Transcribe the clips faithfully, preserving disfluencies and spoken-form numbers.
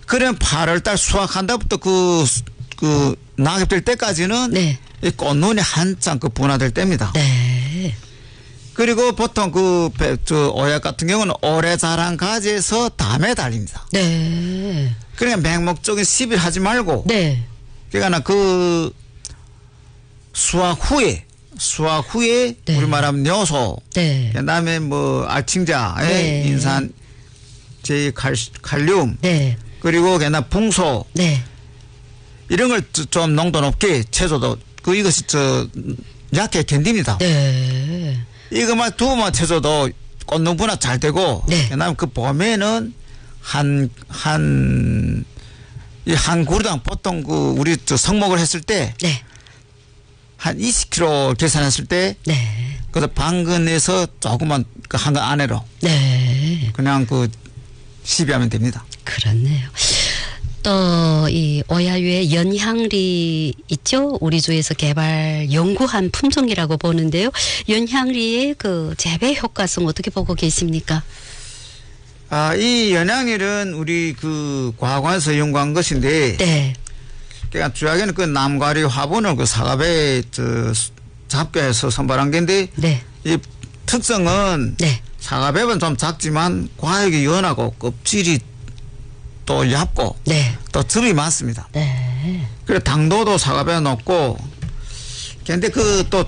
그러면 팔월 달 수확한다부터 그, 그 낙엽 될 때까지는 네. 이 꽃눈이 한창 그 분화될 때입니다. 네. 그리고 보통 그, 저, 오약 같은 경우는 오래 자란 가지에서 다음에 달립니다. 네. 그러니까 맹목적인 시비를 하지 말고. 네. 그러니까 그 수확 후에, 수확 후에 네. 우리 말하면 뇨소. 네. 그 다음에 뭐 알칭자에 네. 인산, 제 칼륨. 네. 그리고 그다음 붕소. 네. 이런 걸 좀 농도 높게 채소도 그 이것이 저 약해 견딥니다. 네. 이것만 두어만 채소도 꽃농 분화 잘 되고. 네. 그다음 그 봄에는 한, 한, 이 한 그루당 보통 그 우리 저 성목을 했을 때. 네. 한 이십 킬로그램 계산했을 때. 네. 그래서 반근에서 조금만 그 한근 안으로. 네. 그냥 그 시비하면 됩니다. 그렇네요. 또 이 오야유의 연향리 있죠? 우리 주에서 개발 연구한 품종이라고 보는데요. 연향리의 그 재배 효과성 어떻게 보고 계십니까? 아, 이 연향일은 우리 그 과학관에서 연구한 것인데. 네. 그러니까 주약에는 그 남과리 화분을 그 사과배 저 잡교해서 선발한 건데. 네. 이 특성은. 네. 사과배는 좀 작지만 과육이 연하고 껍질이 또 얇고. 네. 또 즙이 많습니다. 네. 그래 당도도 사과배가 높고. 근데 그 또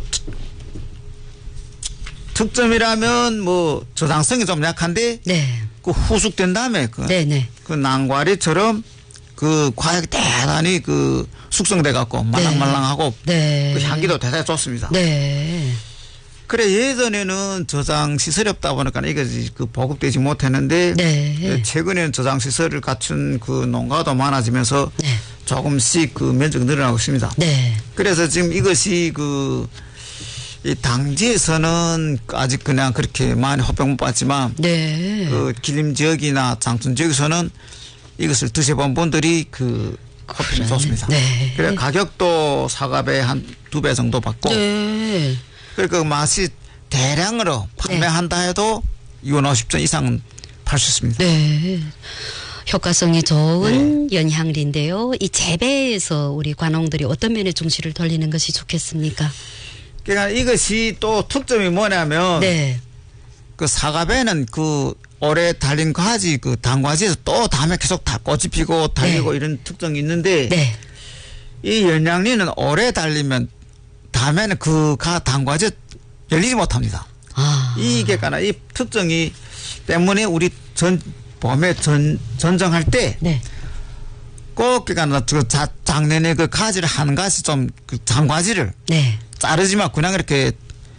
특점이라면 뭐 저장성이 좀 약한데. 네. 그 후숙된 다음에 그, 네네. 그 난과리처럼 그 과육이 대단히 그 숙성돼 갖고 말랑말랑하고. 네. 그 향기도 대단히 좋습니다. 네. 그래 예전에는 저장 시설이 없다 보니까 이것이 그 보급되지 못했는데. 네. 최근에는 저장 시설을 갖춘 그 농가도 많아지면서. 네. 조금씩 그 면적이 늘어나고 있습니다. 네. 그래서 지금 이것이 그 이 당지에서는 아직 그냥 그렇게 많이 호평 못 받지만. 네. 그 기림 지역이나 장춘 지역에서는 이것을 드셔본 분들이 그 호평이 좋습니다. 네. 그래 가격도 사과배 한 두 배 정도 받고. 네. 그러니까 그 맛이 대량으로 판매한다 해도 이백오십 전 이상은 팔 수 있습니다. 네. 효과성이 좋은 네. 연향리인데요. 이 재배에서 우리 관홍들이 어떤 면에 중시를 돌리는 것이 좋겠습니까? 그러니까 이것이 또 특점이 뭐냐면. 네. 그 사과배는 그 오래 달린 가지 그 단과지에서 또 다음에 계속 다 꽃이 피고 달리고. 네. 이런 특성이 있는데. 네. 이 연향리는 오래 달리면 다음에는 그 가 단과지 열리지 못합니다. 아. 이게 가나 이 특성이 때문에 우리 전 봄에 전 전정할 때. 네. 꼭 그러니까 그 작년에 그 가지를 한 가지 좀 그 장과지를. 네. 자르지만 그냥 이렇게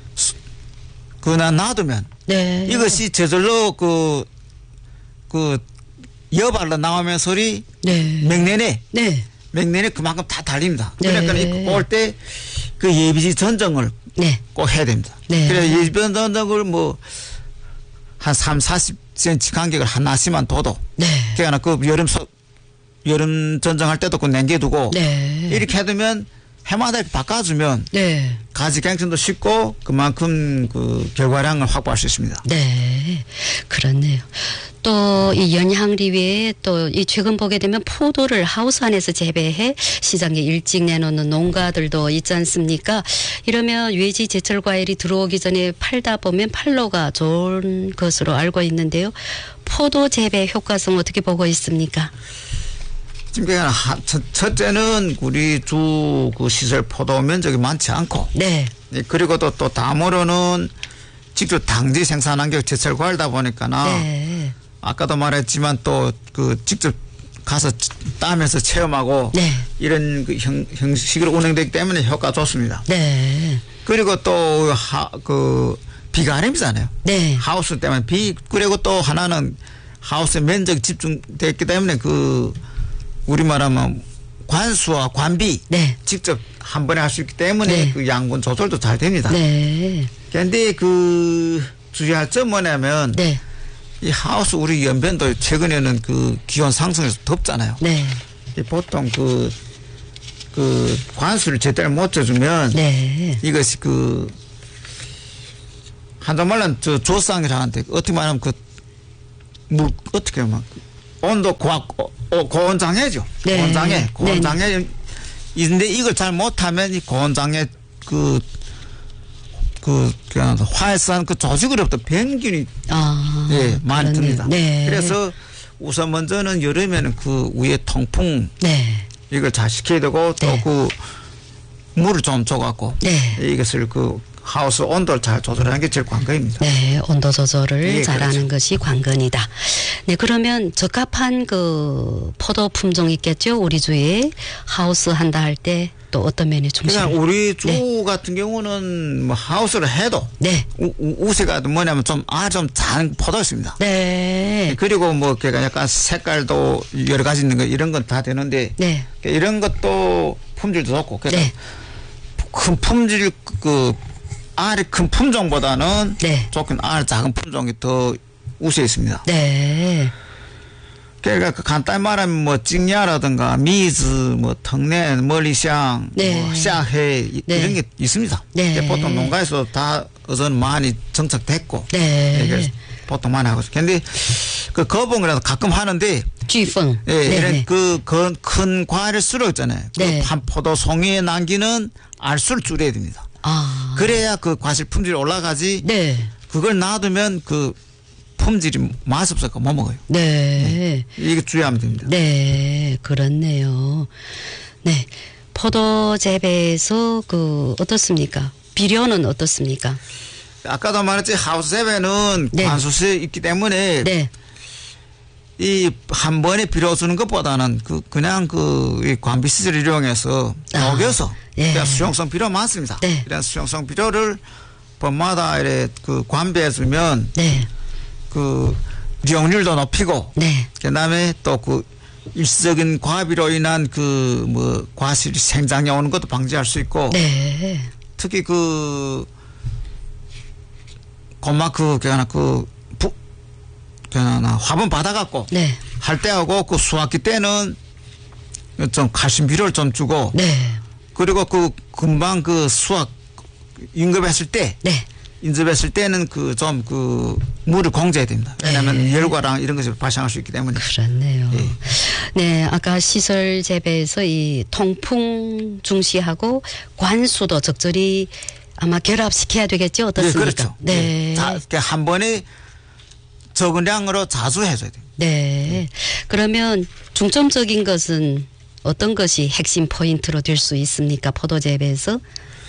그냥 놔두면. 네. 이것이 저절로 그, 그, 여발로 나오면 소리. 네. 맹내내. 네. 맹내내 그만큼 다 달립니다. 네. 그러니까 이거 올 때 그 예비지 전정을. 네. 꼭 해야 됩니다. 네. 그래서 예비지 전정을 뭐 한 삼, 사십 센티미터 간격을 하나씩만 둬도. 네. 그러니까 그 여름 소, 여름 전정할 때도 그 남겨두고. 네. 이렇게 해두면 해마다 바꿔주면. 네. 가지 갱신도 쉽고 그만큼 그 결과량을 확보할 수 있습니다. 네. 그렇네요. 또 이 연향리 외에 또 이 최근 보게 되면 포도를 하우스 안에서 재배해 시장에 일찍 내놓는 농가들도 있지 않습니까? 이러면 외지 제철 과일이 들어오기 전에 팔다 보면 팔로가 좋은 것으로 알고 있는데요. 포도 재배 효과성 어떻게 보고 있습니까? 지금 첫, 첫째는 우리 주 그 시설 포도 면적이 많지 않고. 네. 그리고 또, 또 다음으로는 직접 당지 생산한 게 제철 과일다 보니까나. 네. 아까도 말했지만 또 그 직접 가서 따면서 체험하고. 네. 이런 그 형, 형식으로 운영되기 때문에 효과가 좋습니다. 네. 그리고 또 하, 그 비가림이잖아요. 네. 하우스 때문에 비, 그리고 또 하나는 하우스 면적이 집중됐기 때문에 그 우리 말하면 관수와 관비. 네. 직접 한 번에 할 수 있기 때문에. 네. 그 양분 조절도 잘 됩니다. 네. 그런데 그 주의할 점 뭐냐면. 네. 이 하우스 우리 연변도 최근에는 그 기온 상승해서 덥잖아요. 네. 보통 그, 그 관수를 제대로 못 쳐주면. 네. 이것이 그 한자 말로는 저 조상이라는데 어떻게 말하면 그 물 어떻게 하면 온도 고압 어, 고온장애죠. 네. 고온장애. 고온장애. 있는데 이걸 잘 못하면 이 고온장애 그, 그, 그냥 화해산 그 조직으로부터 병균이 아, 예, 많이 그렇네요. 듭니다. 네. 그래서 우선 먼저는 여름에는 그 위에 통풍 네. 이걸 잘 시켜야 되고 또 네. 그 물을 좀 줘갖고 네. 이것을 그 하우스 온도를 잘 조절하는 게 제일 관건입니다. 네, 온도 조절을 예, 잘하는 그렇죠. 것이 관건이다. 네, 그러면 적합한 그 포도 품종 있겠죠? 우리 주에 하우스 한다 할 때 또 어떤 면에 그러니까 중심을? 우리 주 네. 같은 경우는 뭐 하우스를 해도 네, 우, 우- 우세가 뭐냐면 좀 아 좀 작은 포도가 있습니다. 네, 그리고 뭐 걔가 약간 색깔도 여러 가지 있는 거 이런 건 다 되는데 네, 이런 것도 품질도 좋고 그러니까 네. 큰 품질 그 알이 큰 품종보다는 네. 조금 알 작은 품종이 더 우세해 있습니다. 네, 그러니까 그 간단히 말하면 뭐 찡야라든가 미즈, 뭐 藤내, 멀리샹, 네. 뭐 샤해 이- 네. 이런 게 있습니다. 네. 그게 보통 농가에서 다 어선 많이 정착됐고 네. 그래서 보통 많이 하고 있어요. 근데 그 거봉이라도 가끔 하는데 쥐펑. 예, 네, 이런 네. 그, 그, 큰 과일을 쓸어 있잖아요. 네. 그 한 포도 송이에 남기는 알수를 줄여야 됩니다. 아, 그래야 그 과실 품질이 올라가지. 네, 그걸 놔두면 그 품질이 맛이 없어서 못 먹어요. 네, 이게 주의하면 됩니다. 네, 그렇네요. 네, 포도 재배에서 그 어떻습니까? 비료는 어떻습니까? 아까도 말했지 하우스 재배는 네. 관수시에 있기 때문에 네, 이 한 번에 비료 주는 것보다는 그 그냥 그이 관비 시설을 이용해서 아, 녹여서 예. 그냥 수용성 비료 많습니다. 네. 이런 수용성 비료를 번마다 이래 그 관비해 주면 네, 그 이용률도 높이고 네, 그다음에 또 그 일시적인 과비로 인한 그 뭐 과실이 생장해 오는 것도 방지할 수 있고 네, 특히 그 고마 그 그나 그 부, 그나 화분 받아갖고 네, 할 때하고 그 수확기 때는 좀 칼슘 비료를 좀 주고 네, 그리고 그 금방 그 수확 인급했을 때 네. 인접했을 때는 그 좀 그 물을 공제해야 됩니다. 왜냐하면 네. 열과랑 이런 것이 발생할 수 있기 때문에. 그렇네요. 예. 네, 아까 시설 재배에서 이 통풍 중시하고 관수도 적절히 아마 결합시켜야 되겠죠? 네, 어떻습니까? 그렇죠. 네. 예. 자, 이렇게 한 번에 적은 양으로 자주 해줘야 돼요. 네. 그러면 중점적인 것은 어떤 것이 핵심 포인트로 될 수 있습니까? 포도 재배에서?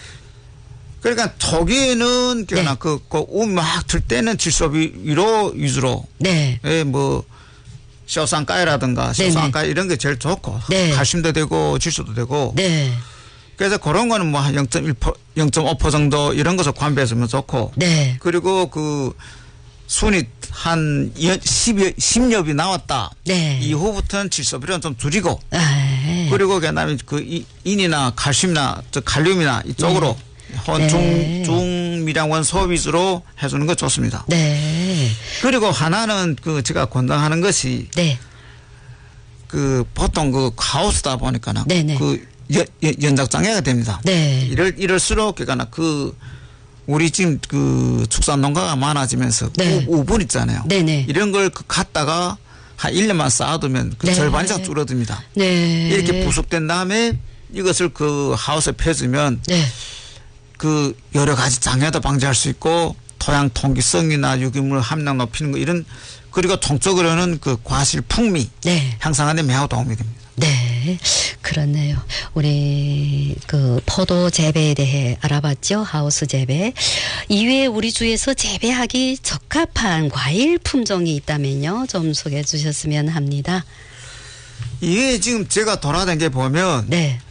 그러니까 초기에는 네. 그나 그, 그, 막들 때는 질소비 위로 위주로, 네. 예, 뭐, 쇼상가이라든가, 네네. 쇼상가이 이런 게 제일 좋고, 네. 칼슘도 되고, 질소도 되고, 네. 그래서 그런 거는 뭐 한 영 점 일 퍼센트, 영 점 오 퍼센트 정도 이런 것을 관비해주면 좋고, 네. 그리고 그 순이 한 십여, 십엽이 나왔다. 네. 이후부터는 질소비료는 좀 줄이고, 아, 그리고 그다음에 그 이- 인이나 칼슘이나 저 칼륨이나 이쪽으로 혼 네. 중, 중미량원 소비 위주로 해주는 거 좋습니다. 네. 그리고 하나는 그 제가 권장하는 것이 네. 그 보통 그 하우스다 보니까는 네네. 그 연, 연- 연작장애가 됩니다. 네. 이럴 이럴수록 그러니까 그 우리 지금 그 축산 농가가 많아지면서 네. 우, 우분 있잖아요. 네네. 이런 걸 그 갖다가 한 일 년만 쌓아두면 그 네. 절반 이상 줄어듭니다. 네. 이렇게 부속된 다음에 이것을 그 하우스에 펴주면 네. 그 여러 가지 장애도 방지할 수 있고 토양 통기성이나 유기물 함량 높이는 거 이런 그리고 총적으로는 그 과실 풍미 네. 향상하는 데 매우 도움이 됩니다. 네, 그렇네요. 우리 그 포도 재배에 대해 알아봤죠. 하우스 재배. 이외에 우리 주에서 재배하기 적합한 과일 품종이 있다면요. 좀 소개해 주셨으면 합니다. 이게 지금 제가 돌아다니게 보면 네,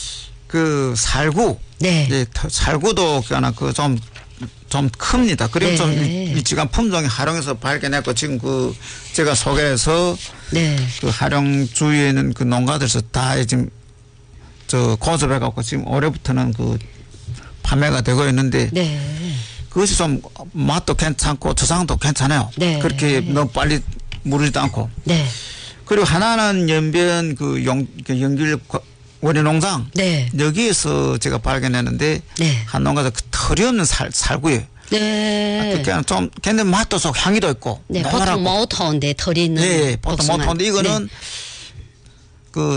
그 살구, 네, 예, 터- 살구도 그나 그 좀 좀 큽니다. 그리고 네. 좀 일- 일찍한 품종이 활용해서 발견했고 지금 그 제가 소개해서 네, 그 활용 주위에는 그 농가들에서 다 지금 저 고집해 갖고 지금 올해부터는 그 판매가 되고 있는데 네, 그것이 좀 맛도 괜찮고 저장도 괜찮아요. 네. 그렇게 너무 빨리 무르지도 않고. 네, 그리고 하나는 연변 그 용, 그 연길 원예농장 네, 여기에서 제가 발견했는데 네. 한 농가에서 그 털이 없는 살, 살구예요. 네. 그냥 좀 걔네 맛도 좋고 향이도 있고 네, 노랗고. 보통 모터인데 털이 있는. 예, 보통 복숭아. 못하는데 이거는 그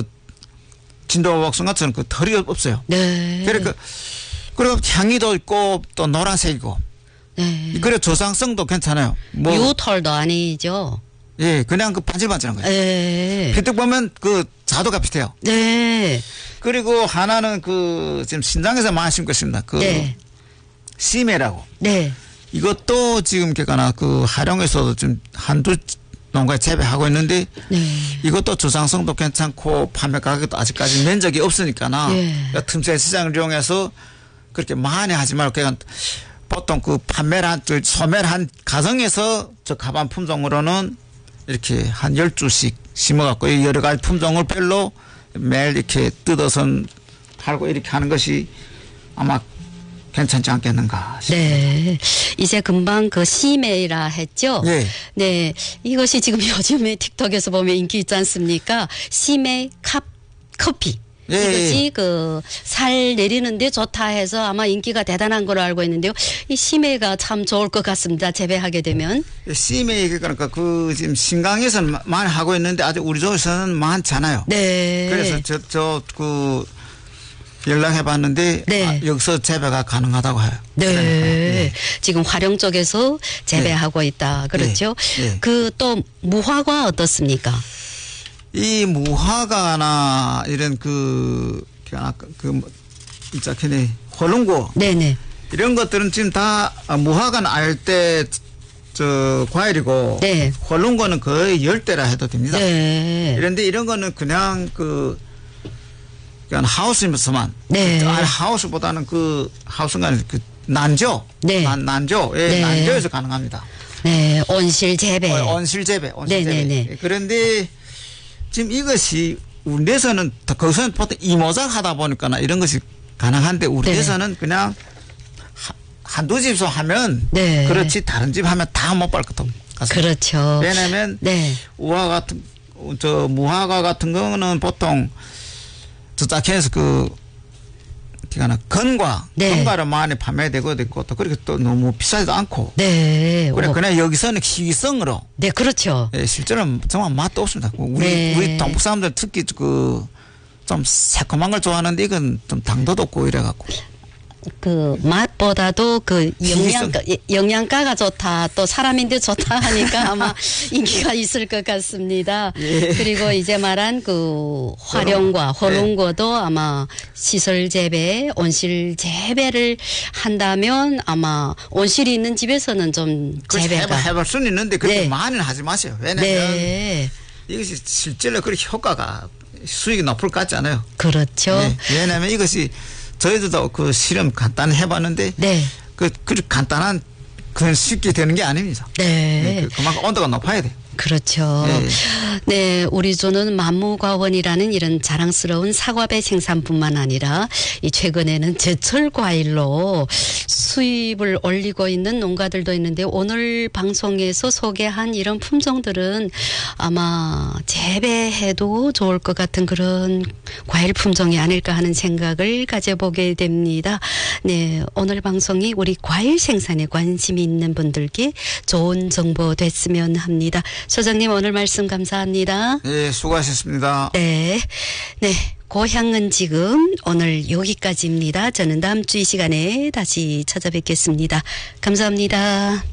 진도복숭아처럼 그 털이 없어요. 네. 그러니까 그리고 향이도 있고 또 노란색이고. 네. 그래 조상성도 괜찮아요. 뭐 유털도 아니죠. 예, 그냥 그 반질반질한 거예요. 네. 피뚝 보면 그 자두가 비슷해요. 네. 그리고 하나는 그 지금 신장에서 많이 심고 있습니다. 그 네. 시메라고. 네. 이것도 지금 걔가나 그 하령에서도 좀 한두 농가에 재배하고 있는데 네. 이것도 조상성도 괜찮고 판매 가격도 아직까지 면적이 없으니까나 네. 그러니까 틈새 시장을 이용해서 그렇게 많이 하지 말고 그냥 보통 그 판매를 한, 소매를 한 가정에서 저 가반 품종으로는 이렇게 한 열 주씩 심어갖고 여러 가지 품종을 별로 매일 이렇게 뜯어서 팔고 이렇게 하는 것이 아마 괜찮지 않겠는가 싶습니다. 네. 이제 금방 그 시메이라 했죠? 네. 네. 이것이 지금 요즘에 틱톡에서 보면 인기 있지 않습니까? 시메이 컵, 커피. 예, 이것이 예. 그 살 내리는데 좋다 해서 아마 인기가 대단한 걸로 알고 있는데요. 이 시메가 참 좋을 것 같습니다. 재배하게 되면. 씨메이 그러니까 그 지금 신강에서는 많이 하고 있는데 아직 우리 쪽에서는 많잖아요. 네. 그래서 저 저 그 연락해봤는데 네. 아, 여기서 재배가 가능하다고 해요. 네. 네. 지금 활용 쪽에서 재배하고 네. 있다. 그렇죠? 네. 그 또 무화과 어떻습니까? 이 무화과나 이런 그, 그, 진짜, 걔네, 호롱고. 네네. 이런 것들은 지금 다 무화과는 알대, 저, 과일이고. 네. 호롱고는 거의 열대라 해도 됩니다. 네. 이런데 이런 거는 그냥 그, 그냥 하우스에서만. 네. 그 하우스보다는 그, 하우스가 그, 난조. 네. 난, 난조. 예, 네. 난조에서 가능합니다. 네. 온실 재배. 어, 온실재배. 온실재배. 네네네. 그런데 지금 이것이 우리에서는 거기서는 보통 이모작 하다 보니까 이런 것이 가능한데 우리에서는 네. 그냥 한두 집서 하면 네. 그렇지 다른 집 하면 다 못 볼 것 같습니다. 그렇죠. 왜냐하면 네. 우화 같은 저 무화과 같은 거는 보통 저작해서 그 기가나 건과 네. 건과를 많이 판매되고 있고 또 그렇게 또 너무 비싸지도 않고. 네. 그래 오. 그냥 여기서는 희귀성으로. 네, 그렇죠. 예, 실제로는 정말 맛도 없습니다. 우리 네. 우리 동북 사람들 특히 그 좀 새콤한 걸 좋아하는데 이건 좀 당도도 없고 이래갖고. 그 맛보다도 그 희귀성. 영양가 영양가가 좋다 또 사람인데 좋다 하니까 아마 인기가 있을 것 같습니다. 예. 그리고 이제 말한 그 활용과 호롱고도 아마 시설 재배, 온실 재배를 한다면 아마 온실이 있는 집에서는 좀 재배가 해볼, 해볼 수는 있는데 그렇게 네. 많이는 하지 마세요. 왜냐면 네. 이것이 실제로 그렇게 효과가 수익이 높을 것 같지 않아요. 그렇죠. 네. 왜냐하면 이것이 저희들도 그 실험 간단히 해봤는데 네. 그, 그 간단한 그건 쉽게 되는 게 아닙니다. 네. 네, 그, 그만큼 온도가 높아야 돼. 그렇죠. 네. 네, 우리 조는 만무과원이라는 이런 자랑스러운 사과배 생산뿐만 아니라 이 최근에는 제철 과일로 수입을 올리고 있는 농가들도 있는데 오늘 방송에서 소개한 이런 품종들은 아마 재배해도 좋을 것 같은 그런 과일 품종이 아닐까 하는 생각을 가져보게 됩니다. 네, 오늘 방송이 우리 과일 생산에 관심이 있는 분들께 좋은 정보 됐으면 합니다. 소장님 오늘 말씀 감사합니다. 네, 수고하셨습니다. 네. 네. 고향은 지금 오늘 여기까지입니다. 저는 다음 주 이 시간에 다시 찾아뵙겠습니다. 감사합니다.